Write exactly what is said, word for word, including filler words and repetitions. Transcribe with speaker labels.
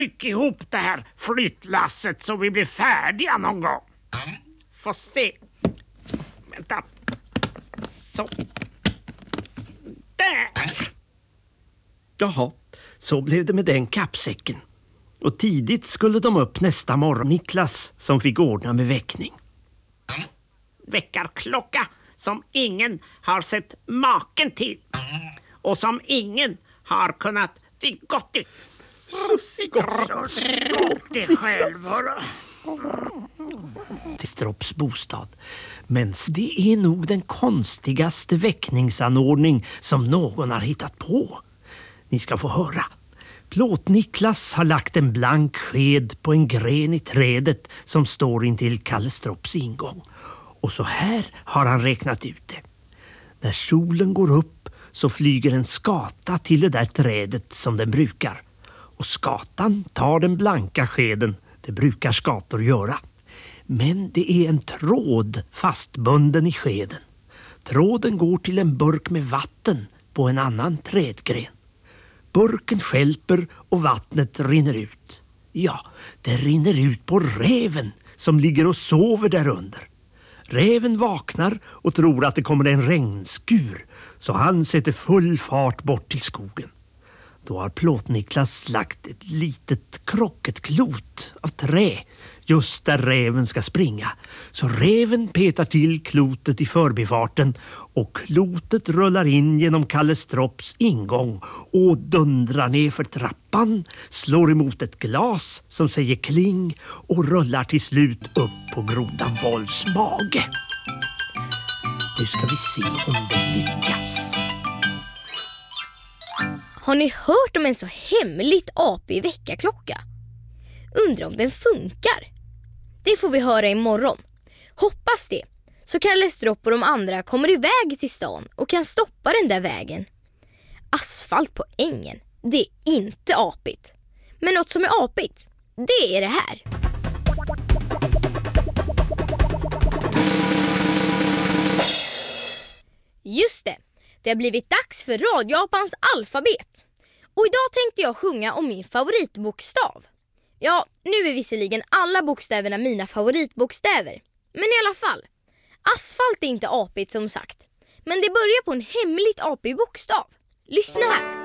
Speaker 1: Tryck ihop det här flyttlasset så vi blir färdiga någon gång. Få se. Vänta. Så. Där.
Speaker 2: Jaha, så blev det med den kappsäcken. Och tidigt skulle de upp nästa morgon. Niklas som fick ordna med väckning.
Speaker 1: Väckarklocka som ingen har sett maken till. Och som ingen har kunnat gått i. Det själva
Speaker 2: till Strops bostad. Men det är nog den konstigaste väckningsanordning som någon har hittat på. Ni ska få höra. Plåt-Niklas har lagt en blank sked på en gren i trädet som står intill Kalle Strops ingång. Och så här har han räknat ut det. När solen går upp så flyger en skata till det där trädet som den brukar. Och skatan tar den blanka skeden, det brukar skator göra. Men det är en tråd fastbunden i skeden. Tråden går till en burk med vatten på en annan trädgren. Burken skälper och vattnet rinner ut. Ja, det rinner ut på räven som ligger och sover där under. Räven vaknar och tror att det kommer en regnskur, så han sätter full fart bort till skogen. Då har Plåt-Niklas lagt ett litet krocketklot av trä just där räven ska springa. Så räven petar till klotet i förbifarten och klotet rullar in genom Kalle Strops ingång och dundrar ner för trappan, slår emot ett glas som säger kling och rullar till slut upp på grodan Bolls mage. Nu ska vi se om det lyckas.
Speaker 3: Har ni hört om en så hemligt apig väckarklocka? Undrar om den funkar? Det får vi höra imorgon. Hoppas det. Så Kalle Strop och de andra kommer iväg till stan och kan stoppa den där vägen. Asfalt på ängen, det är inte apigt. Men något som är apigt, det är det här. Just det. Det har blivit dags för Radio-Japans alfabet. Och idag tänkte jag sjunga om min favoritbokstav. Ja, nu är visserligen alla bokstäverna mina favoritbokstäver. Men i alla fall. Asfalt är inte apigt som sagt. Men det börjar på en hemligt apig bokstav. Lyssna här.